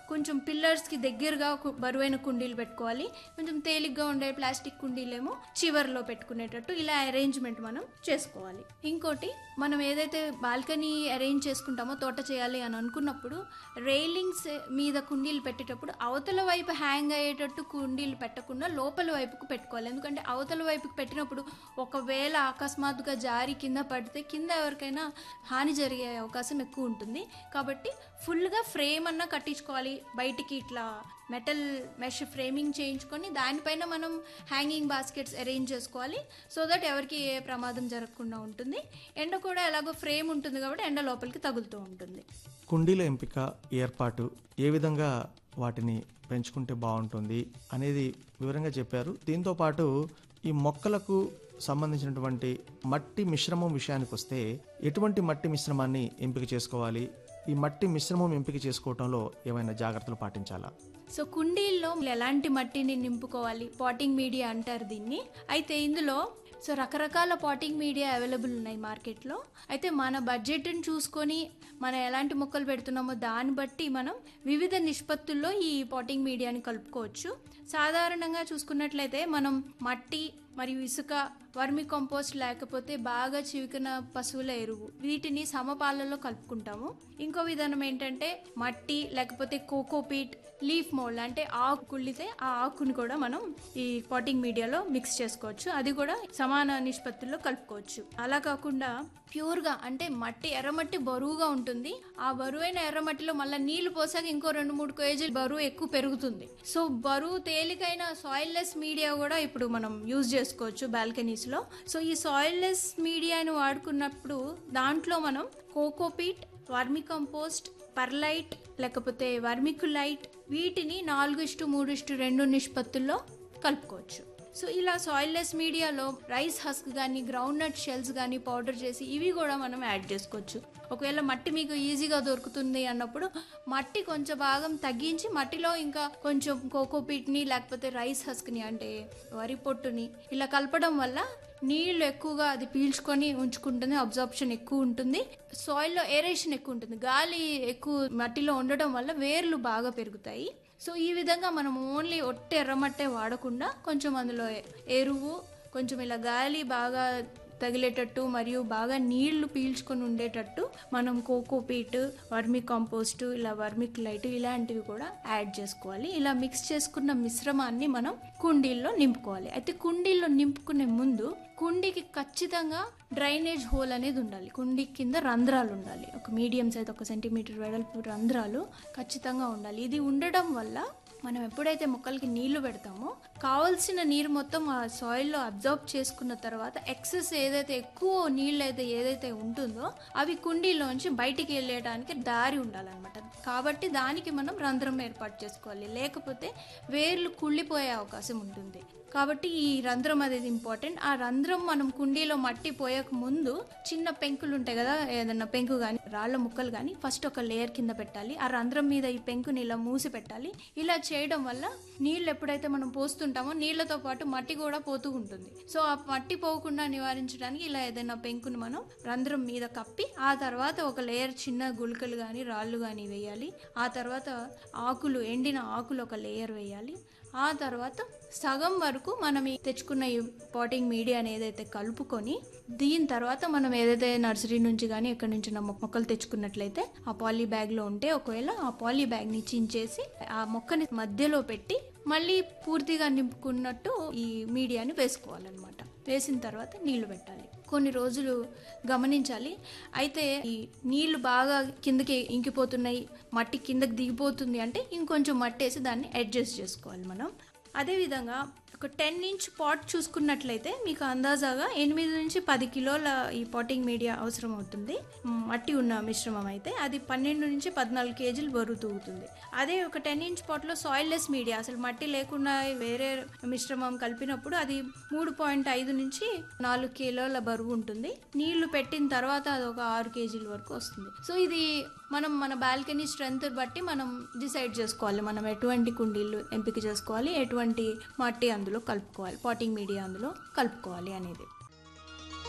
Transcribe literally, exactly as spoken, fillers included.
కొంచెం పిల్లర్స్కి దగ్గరగా బరువైన కుండీలు పెట్టుకోవాలి. కొంచెం తేలిగ్గా ఉండే ప్లాస్టిక్ కుండీలేమో చివర్లో పెట్టుకునేటట్టు ఇలా అరేంజ్మెంట్ మనం చేసుకోవాలి. ఇంకోటి, మనం ఏదైతే బాల్కనీ అరేంజ్ చేసుకుంటామో తోట చేయాలి అని అనుకున్నప్పుడు రైలింగ్స్ మీద కుండీలు పెట్టేటప్పుడు అవతల వైపు హ్యాంగ్ అయ్యేటట్టు కుండీలు పెట్టకుండా లోపల వైపుకు పెట్టుకోవాలి. ఎందుకంటే అవతల వైపుకు పెట్టినప్పుడు ఒకవేళ అకస్మాత్తుగా జారి కింద పడితే కింద ఎవరికైనా హాని జరిగే అవకాశం ఎక్కువ ఉంటుంది. కాబట్టి ఫుల్గా ఫ్రేమ్ అన్నా కట్టించుకోవాలి. బయటికి ఇట్లా మెటల్ మెష్ ఫ్రేమింగ్ చేయించుకొని దానిపైన మనం హ్యాంగింగ్ బాస్కెట్స్ అరేంజ్ చేసుకోవాలి. సో దట్ ఎవరికి ఏ ప్రమాదం జరగకుండా ఉంటుంది. ఎండ కూడా ఎలాగో ఫ్రేమ్ ఉంటుంది కాబట్టి ఎండ లోపలికి తగులుతూ ఉంటుంది. కుండీల ఎంపిక, ఏర్పాటు, ఏ విధంగా వాటిని పెంచుకుంటే బాగుంటుంది అనేది వివరంగా చెప్పారు. దీంతోపాటు ఈ మొక్కలకు సంబంధించినటువంటి మట్టి మిశ్రమం విషయానికి వస్తే ఎటువంటి మట్టి మిశ్రమాన్ని ఎంపిక చేసుకోవాలి? ఈ మట్టి మిశ్రమం ఎంపిక చేసుకోవడంలో ఏమైనా జాగ్రత్తలు పాటించాలా? సో కుండీల్లో ఎలాంటి మట్టిని నింపుకోవాలి? పాటింగ్ మీడియా అంటారు దీన్ని. అయితే ఇందులో సో రకరకాల పాటింగ్ మీడియా అవైలబుల్ ఉన్నాయి మార్కెట్లో. అయితే మన బడ్జెట్ని చూసుకొని మనం ఎలాంటి మొక్కలు పెడుతున్నామో దాన్ని బట్టి మనం వివిధ నిష్పత్తుల్లో ఈ పాటింగ్ మీడియాని కలుపుకోవచ్చు. సాధారణంగా చూసుకున్నట్లయితే మనం మట్టి మరియు ఇసుక, వర్మి కంపోస్ట్ లేకపోతే బాగా చివికిన పశువుల ఎరువు వీటిని సమపాలలో కలుపుకుంటాము. ఇంకో విధానం ఏంటంటే మట్టి లేకపోతే కోకోపీట్, లీఫ్ మోల్డ్ అంటే ఆకు కుళ్ళితే ఆ ఆకుని కూడా మనం ఈ పాటింగ్ మీడియాలో మిక్స్ చేసుకోవచ్చు. అది కూడా సమాన నిష్పత్తుల్లో కలుపుకోవచ్చు. అలా కాకుండా ప్యూర్గా అంటే మట్టి ఎర్రమట్టి బరువుగా ఉంటుంది. ఆ బరువైన ఎర్రమట్టిలో మళ్ళీ నీళ్లు పోసాక ఇంకో రెండు మూడు కేజీలు బరువు ఎక్కువ పెరుగుతుంది. సో బరువు తేలికైన సాయిల్ లెస్ మీడియా కూడా ఇప్పుడు మనం యూజ్ చేసుకోవచ్చు బాల్కనీస్ లో. సో ఈ సాయిల్ లెస్ మీడియాను వాడుకున్నప్పుడు దాంట్లో మనం కోకోపీట్, వర్మి కంపోస్ట్, పర్లైట్ లేకపోతే వర్మికులైట్ వీటిని నాలుగు ఇష్టు మూడు ఇష్టు రెండు నిష్పత్తుల్లో కలుపుకోవచ్చు. సో ఇలా సాయిల్ లెస్ మీడియాలో రైస్ హస్క్ కానీ గ్రౌండ్ నట్ షెల్స్ కానీ పౌడర్ చేసి ఇవి కూడా మనం యాడ్ చేసుకోవచ్చు. ఒకవేళ మట్టి మీకు ఈజీగా దొరుకుతుంది అన్నప్పుడు మట్టి కొంచెం భాగం తగ్గించి మట్టిలో ఇంకా కొంచెం కోకోపీట్ని లేకపోతే రైస్ హస్క్ని అంటే వరి పొట్టుని ఇలా కలపడం వల్ల నీళ్ళు ఎక్కువగా అది పీల్చుకొని ఉంచుకుంటుంది. అబ్జార్ప్షన్ ఎక్కువ ఉంటుంది. సాయిల్లో ఏరేషన్ ఎక్కువ ఉంటుంది. గాలి ఎక్కువ మట్టిలో ఉండడం వల్ల వేర్లు బాగా పెరుగుతాయి. సో ఈ విధంగా మనం ఓన్లీ ఒట్టి ఎర్రమట్టే వాడకుండా కొంచెం అందులో ఎరువు, కొంచెం ఇలా గాలి బాగా తగిలేటట్టు మరియు బాగా నీళ్లు పీల్చుకొని ఉండేటట్టు మనం కోకోపీట్, వర్మి కంపోస్ట్, ఇలా వర్మికులైట్ ఇలాంటివి కూడా యాడ్ చేసుకోవాలి. ఇలా మిక్స్ చేసుకున్న మిశ్రమాన్ని మనం కుండీల్లో నింపుకోవాలి. అయితే కుండీల్లో నింపుకునే ముందు కుండీకి ఖచ్చితంగా డ్రైనేజ్ హోల్ అనేది ఉండాలి. కుండీ కింద రంధ్రాలు ఉండాలి. ఒక మీడియం సైజ్ ఒక సెంటీమీటర్ వెడల్పు రంధ్రాలు ఖచ్చితంగా ఉండాలి. ఇది ఉండడం వల్ల మనం ఎప్పుడైతే మొక్కలకి నీళ్లు పెడతామో కావాల్సిన నీరు మొత్తం ఆ సాయిల్లో అబ్జర్వ్ చేసుకున్న తర్వాత ఎక్సెస్ ఏదైతే ఎక్కువ నీళ్ళు అయితే ఏదైతే ఉంటుందో అవి కుండీలోంచి బయటికి వెళ్ళడానికి దారి ఉండాలన్నమాట. కాబట్టి దానికి మనం రంధ్రం ఏర్పాటు చేసుకోవాలి. లేకపోతే వేర్లు కుళ్ళిపోయే అవకాశం ఉంటుంది. కాబట్టి ఈ రంధ్రం అనేది ఇంపార్టెంట్. ఆ రంధ్రం మనం కుండీలో మట్టి పోయక ముందు చిన్న పెంకులు ఉంటాయి కదా, ఏదన్నా పెంకు కానీ రాళ్ల ముక్కలు కానీ ఫస్ట్ ఒక లేయర్ కింద పెట్టాలి. ఆ రంధ్రం మీద ఈ పెంకుని ఇలా మూసి పెట్టాలి. ఇలా చేయడం వల్ల నీళ్ళు ఎప్పుడైతే మనం పోస్తుంటామో నీళ్లతో పాటు మట్టి కూడా పోతూ ఉంటుంది. సో ఆ మట్టి పోకుండా నివారించడానికి ఇలా ఏదైనా పెంకుని మనం రంధ్రం మీద కప్పి ఆ తర్వాత ఒక లేయర్ చిన్న గుళికలు కానీ రాళ్ళు కానీ వేయాలి. ఆ తర్వాత ఆకులు, ఎండిన ఆకులు ఒక లేయర్ వేయాలి. ఆ తర్వాత సగం వరకు మనం తెచ్చుకున్న ఈ పాటింగ్ మీడియాని ఏదైతే కలుపుకొని దీని తర్వాత మనం ఏదైతే నర్సరీ నుంచి కానీ ఎక్కడి నుంచి మొక్కలు తెచ్చుకున్నట్లయితే ఆ పాలీ బ్యాగ్లో ఉంటే ఒకవేళ ఆ పాలీ బ్యాగ్ని చించేసి ఆ మొక్కని మధ్యలో పెట్టి మళ్ళీ పూర్తిగా నింపుకున్నట్టు ఈ మీడియాని వేసుకోవాలన్నమాట. వేసిన తర్వాత నీళ్లు పెట్టాలి. కొన్ని రోజులు గమనించాలి. అయితే ఈ నీళ్లు బాగా కిందకి ఇంకిపోతున్నాయి, మట్టి కిందకి దిగిపోతుంది అంటే ఇంకొంచెం మట్టి వేసి దాన్ని అడ్జస్ట్ చేసుకోవాలి మనం. అదేవిధంగా ఒక టెన్ ఇంచ్ పాట్ చూసుకున్నట్లయితే మీకు అందాజాగా ఎనిమిది నుంచి పది కిలోల ఈ పాటింగ్ మీడియా అవసరం అవుతుంది. మట్టి ఉన్న మిశ్రమం అయితే అది పన్నెండు నుంచి పద్నాలుగు కేజీలు బరువు తూగుతుంది. అదే ఒక ten inch పాట్లో soil less media అసలు మట్టి లేకుండా వేరే మిశ్రమం కలిపినప్పుడు అది మూడు పాయింట్ ఐదు నుంచి నాలుగు కిలోల బరువు ఉంటుంది. నీళ్లు పెట్టిన తర్వాత అది ఒక ఆరు కేజీల వరకు వస్తుంది. సో ఇది మనం మన బాల్కనీ స్ట్రెంత్ బట్టి మనం డిసైడ్ చేసుకోవాలి. మనం ఎటువంటి కుండీలు ఎంపిక చేసుకోవాలి, ఎటువంటి మట్టి అందులో కలుపుకోవాలి, పాటింగ్ మీడియా అందులో కలుపుకోవాలి అనేది.